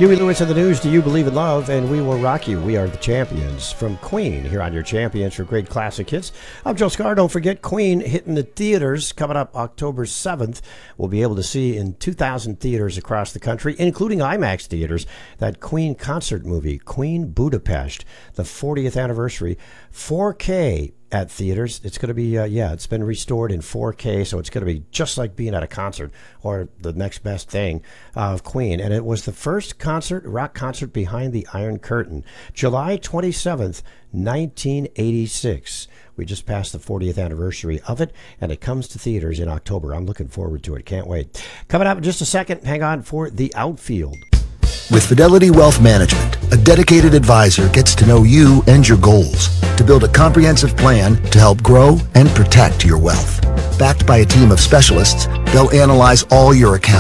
Huey Lewis in the news. Do you believe in love? And we will rock you. We are the champions from Queen here on your Champions for Great Classic Hits. I'm Joe Scar. Don't forget Queen hitting the theaters coming up October 7th. We'll be able to see in 2,000 theaters across the country, including IMAX theaters, that Queen concert movie, Queen Budapest, the 40th anniversary, 4K at theaters. It's going to be, it's been restored in 4K, so it's going to be just like being at a concert or the next best thing of Queen. And it was the first rock concert behind the Iron Curtain, July 27th, 1986. We just passed the 40th anniversary of it, and it comes to theaters in October. I'm looking forward to it. Can't wait. Coming up in just a second, hang on for The Outfield. With Fidelity Wealth Management, a dedicated advisor gets to know you and your goals to build a comprehensive plan to help grow and protect your wealth. Backed by a team of specialists, they'll analyze all your accounts